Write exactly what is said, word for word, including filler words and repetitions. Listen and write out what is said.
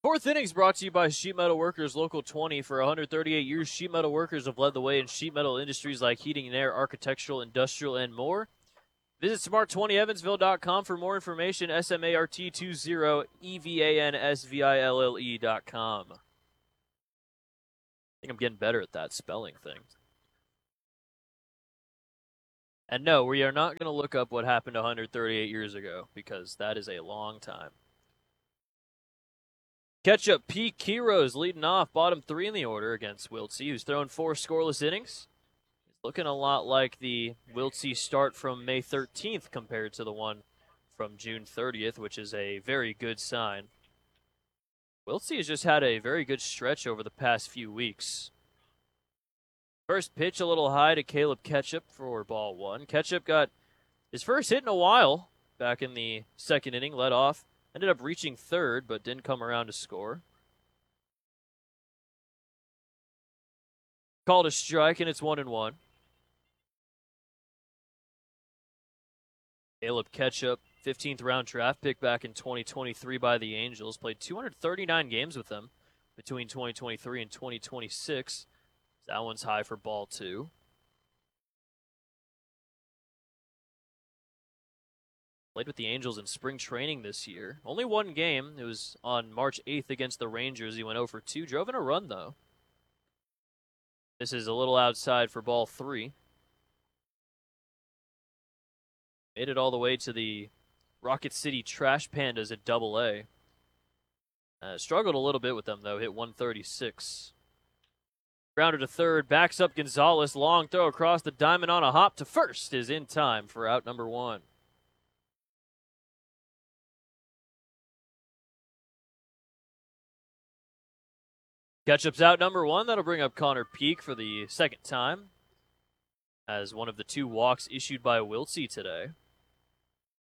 Fourth innings brought to you by Sheet Metal Workers Local twenty. For one hundred thirty-eight years, Sheet Metal Workers have led the way in sheet metal industries like heating and air, architectural, industrial, and more. Visit smart twenty evansville dot com for more information. S M A R T twenty E V A N S V I L L E dot com. I think I'm getting better at that spelling thing. And no, we are not going to look up what happened one hundred thirty-eight years ago, because that is a long time. Ketchup P. Kiros leading off, bottom three in the order against Wiltsey, who's thrown four scoreless innings. He's looking a lot like the Wiltsey start from May thirteenth compared to the one from June thirtieth, which is a very good sign. Wiltsey has just had a very good stretch over the past few weeks. First pitch a little high to Caleb Ketchup for ball one. Ketchup got his first hit in a while back in the second inning, led off. Ended up reaching third, but didn't come around to score. Called a strike, and it's one and one. Caleb Ketchup, fifteenth round draft pick back in twenty twenty-three by the Angels. Played two hundred thirty-nine games with them between twenty twenty-three and twenty twenty-six. That one's high for ball two. Played with the Angels in spring training this year. Only one game. It was on March eighth against the Rangers. He went oh for two. Drove in a run, though. This is a little outside for ball three. Made it all the way to the Rocket City Trash Pandas at double A. Uh, struggled a little bit with them, though. Hit one thirty-six. Grounder to third. Backs up Gonzalez. Long throw across the diamond on a hop to first is in time for out number one. Ketchup's out number one. That'll bring up Connor Peak for the second time as one of the two walks issued by Wiltsey today.